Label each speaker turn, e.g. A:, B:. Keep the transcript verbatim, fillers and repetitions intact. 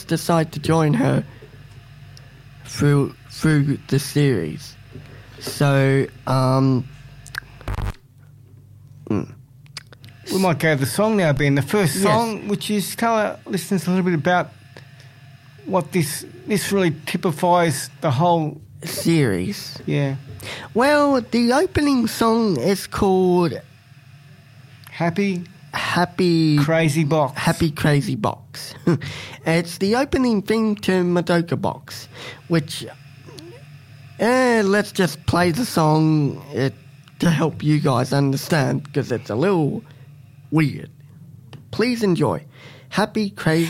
A: decide to join her through through the series. So, um... Mm.
B: We might go to the song now, Ben. The first
A: Yes.
B: song, which is tell our listeners a little bit about what this this really typifies the whole
A: series.
B: Yeah.
A: Well, the opening song is called
B: Happy
A: Happy
B: Crazy Box.
A: Happy Crazy Box. It's the opening thing to Madoka Box, which eh, let's just play the song uh, to help you guys understand because it's a little weird. Please enjoy Happy Crazy